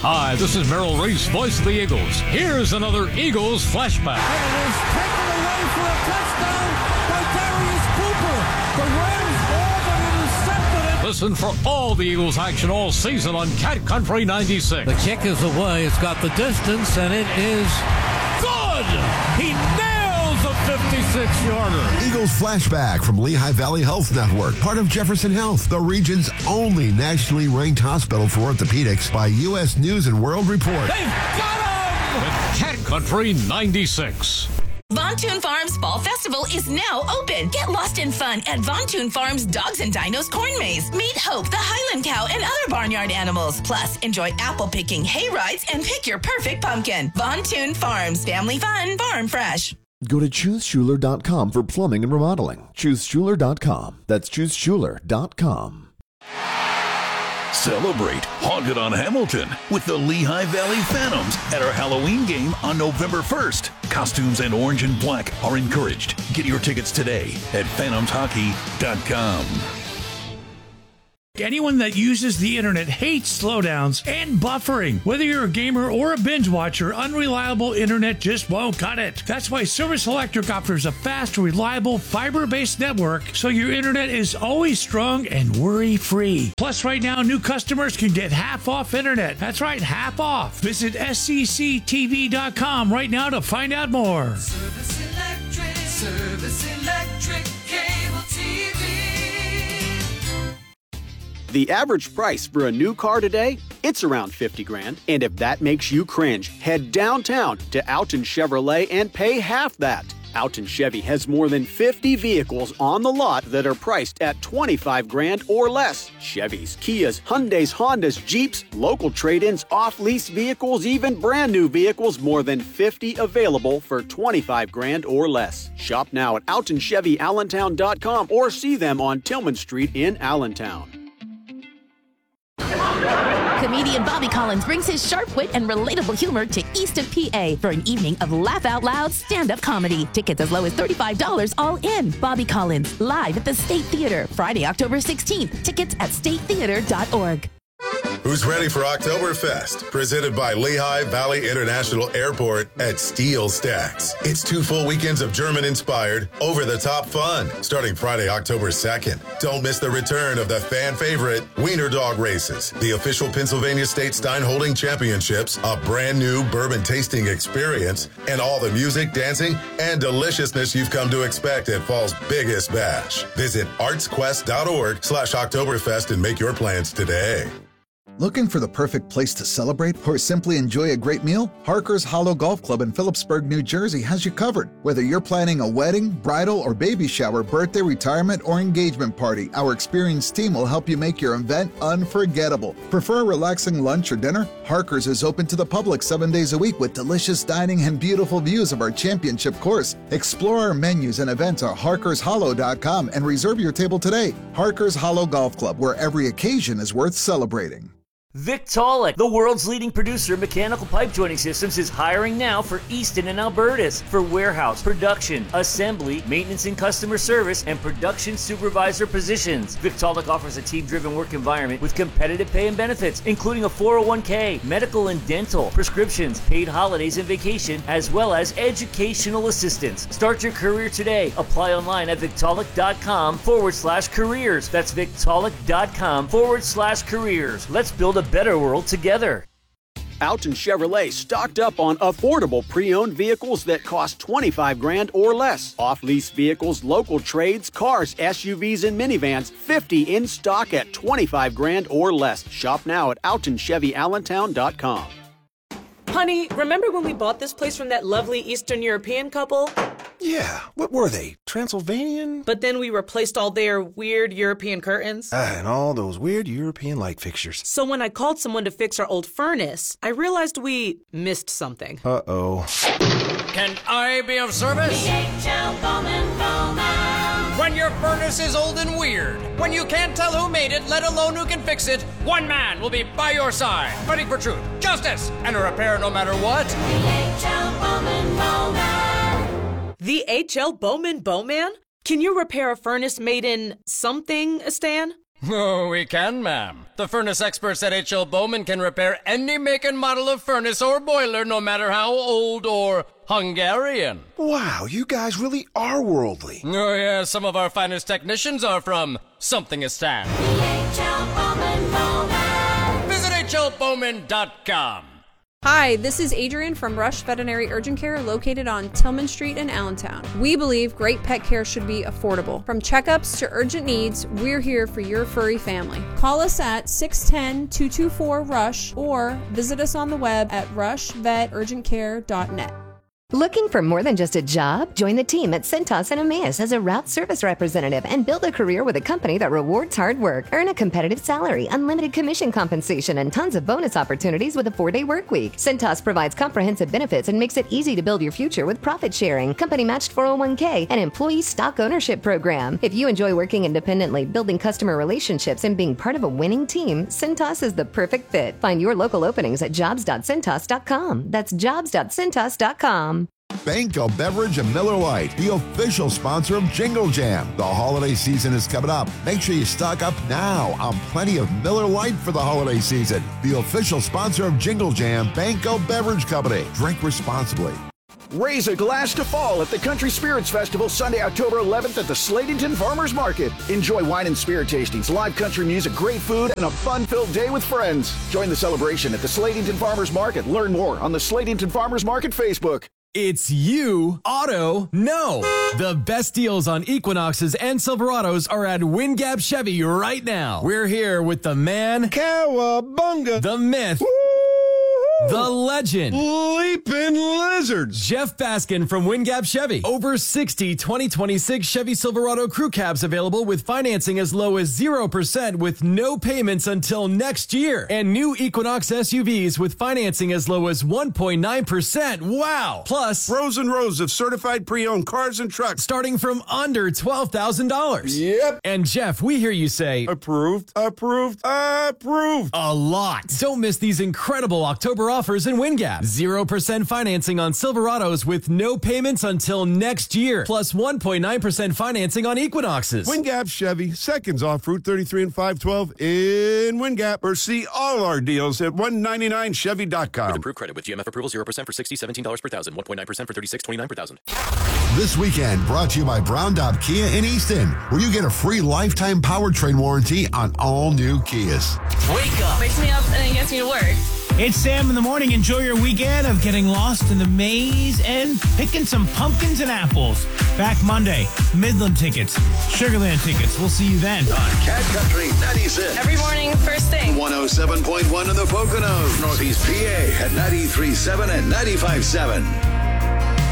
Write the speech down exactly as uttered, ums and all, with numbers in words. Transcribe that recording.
Hi, this is Merrill Reese, voice of the Eagles. Here's another Eagles flashback. And it is taken away for a touchdown by Darius Cooper. The Rams all but intercepted it. Listen for all the Eagles action all season on Cat Country ninety-six. The kick is away. It's got the distance, and it is good. He nails a fifty-six yarder. Eagles flashback from Lehigh Valley Health Network, part of Jefferson Health, the region's only nationally ranked hospital for orthopedics by U S News and World Report. They've got him! With Cat Country ninety-six. Von Thun Farms Fall Festival is now open. Get lost in fun at Von Thun Farms Dogs and Dinos Corn Maze. Meet Hope, the Highland Cow, and other barnyard animals. Plus, enjoy apple picking, hay rides, and pick your perfect pumpkin. Von Thun Farms. Family fun. Farm fresh. Go to choose schuler dot com for plumbing and remodeling. choose schuler dot com. That's choose schuler dot com. Celebrate Haunted on Hamilton with the Lehigh Valley Phantoms at our Halloween game on November first. Costumes and orange and black are encouraged. Get your tickets today at phantoms hockey dot com. Anyone that uses the internet hates slowdowns and buffering. Whether you're a gamer or a binge watcher, unreliable internet just won't cut it. That's why Service Electric offers a fast, reliable, fiber-based network so your internet is always strong and worry-free. Plus, right now, new customers can get half off internet. That's right, half off. Visit S C C T V dot com right now to find out more. Service Electric, Service Electric, cable T V. The average price for a new car today, it's around fifty grand. And if that makes you cringe, head downtown to Alton Chevrolet and pay half that. Alton Chevy has more than fifty vehicles on the lot that are priced at twenty-five grand or less. Chevys, Kias, Hyundais, Hondas, Jeeps, local trade-ins, off-lease vehicles, even brand new vehicles, more than fifty available for twenty-five grand or less. Shop now at alton chevy allentown dot com or see them on Tillman Street in Allentown. Comedian Bobby Collins brings his sharp wit and relatable humor to Easton, P A for an evening of laugh-out-loud stand-up comedy. Tickets as low as thirty-five dollars all in. Bobby Collins, live at the State Theater, Friday, October sixteenth. Tickets at state theater dot org. Who's ready for Oktoberfest? Presented by Lehigh Valley International Airport at Steel Stacks. It's two full weekends of German-inspired, over-the-top fun, starting Friday, October second. Don't miss the return of the fan-favorite Wiener Dog Races, the official Pennsylvania State Stein Holding Championships, a brand-new bourbon tasting experience, and all the music, dancing, and deliciousness you've come to expect at fall's biggest bash. Visit artsquest.org slash Oktoberfest and make your plans today. Looking for the perfect place to celebrate or simply enjoy a great meal? Harker's Hollow Golf Club in Phillipsburg, New Jersey has you covered. Whether you're planning a wedding, bridal, or baby shower, birthday, retirement, or engagement party, our experienced team will help you make your event unforgettable. Prefer a relaxing lunch or dinner? Harker's is open to the public seven days a week with delicious dining and beautiful views of our championship course. Explore our menus and events at harkers hollow dot com and reserve your table today. Harker's Hollow Golf Club, where every occasion is worth celebrating. Victaulic, the world's leading producer of mechanical pipe joining systems, is hiring now for Easton and Albertus for warehouse, production, assembly, maintenance and customer service, and production supervisor positions. Victaulic offers a team-driven work environment with competitive pay and benefits, including a four oh one k, medical and dental, prescriptions, paid holidays and vacation, as well as educational assistance. Start your career today. Apply online at victaulic.com forward slash careers. That's victaulic.com forward slash careers. Let's build a better world together. Alton Chevrolet stocked up on affordable pre-owned vehicles that cost twenty-five grand or less. Off-lease vehicles, local trades, cars, S U Vs, and minivans, fifty in stock at twenty-five grand or less. Shop now at alton chevy allentown dot com. Honey, remember when we bought this place from that lovely Eastern European couple? Yeah, what were they? Transylvanian? But then we replaced all their weird European curtains. Ah, and all those weird European light fixtures. So when I called someone to fix our old furnace, I realized we missed something. Uh-oh. Can I be of service? The H L Bowman Bowman. When your furnace is old and weird, when you can't tell who made it, let alone who can fix it, one man will be by your side, fighting for truth, justice, and a repair no matter what. The H L Bowman Bowman. The H L Bowman Bowman? Can you repair a furnace made in something, Stan? Oh, we can, ma'am. The furnace experts at H L Bowman can repair any make and model of furnace or boiler, no matter how old or Hungarian. Wow, you guys really are worldly. Oh, yeah, some of our finest technicians are from Somethingistan. H L Bowman Bowman. Visit H L Bowman dot com. Hi, this is Adrian from Rush Veterinary Urgent Care located on Tillman Street in Allentown. We believe great pet care should be affordable. From checkups to urgent needs, we're here for your furry family. Call us at six one zero, two two four, RUSH or visit us on the web at rush vet urgent care dot net. Looking for more than just a job? Join the team at Cintas and Emmaus as a route service representative and build a career with a company that rewards hard work. Earn a competitive salary, unlimited commission compensation, and tons of bonus opportunities with a four-day work week. Cintas provides comprehensive benefits and makes it easy to build your future with profit sharing, company matched four oh one k, and employee stock ownership program. If you enjoy working independently, building customer relationships, and being part of a winning team, Cintas is the perfect fit. Find your local openings at jobs dot cintas dot com. That's jobs dot cintas dot com. Banco Beverage and Miller Lite, the official sponsor of Jingle Jam. The holiday season is coming up. Make sure you stock up now on plenty of Miller Lite for the holiday season. The official sponsor of Jingle Jam, Banco Beverage Company. Drink responsibly. Raise a glass to fall at the Country Spirits Festival Sunday, October eleventh at the Slatington Farmers Market. Enjoy wine and spirit tastings, live country music, great food, and a fun-filled day with friends. Join the celebration at the Slatington Farmers Market. Learn more on the Slatington Farmers Market Facebook. It's you, Auto Know. The best deals on Equinoxes and Silverados are at Wingap Chevy right now. We're here with the man, Cowabunga, the myth, Woo-hoo! The legend, Leaping Lizards, Jeff Baskin from Wingap Chevy. Over sixty twenty twenty-six Chevy Silverado crew cabs available with financing as low as zero percent with no payments until next year. And new Equinox S U Vs with financing as low as one point nine percent. Wow! Plus, rows and rows of certified pre-owned cars and trucks starting from under twelve thousand dollars. Yep. And Jeff, we hear you say, approved, approved, approved. A lot. Don't miss these incredible October offers in Wingap. zero percent financing on Silverados with no payments until next year. Plus one point nine percent financing on Equinoxes. Wingap Chevy, seconds off Route thirty-three and five twelve in Wingap. Or see all our deals at one ninety-nine chevy dot com. With approved credit with G M F approval, zero percent for sixty, seventeen dollars per thousand. one point nine percent for thirty-six, twenty-nine per thousand. This weekend, brought to you by Brown Dot Kia in Easton, where you get a free lifetime powertrain warranty on all new Kias. Wake up. Wakes me up and then gets me to work. It's Sam in the morning. Enjoy your weekend of getting lost in the maze and picking some pumpkins and apples. Back Monday. Midland tickets, Sugarland tickets. We'll see you then. On Cat Country ninety-six. Every morning, first thing. one oh seven point one in the Poconos. Northeast P A at ninety-three point seven and ninety-five point seven.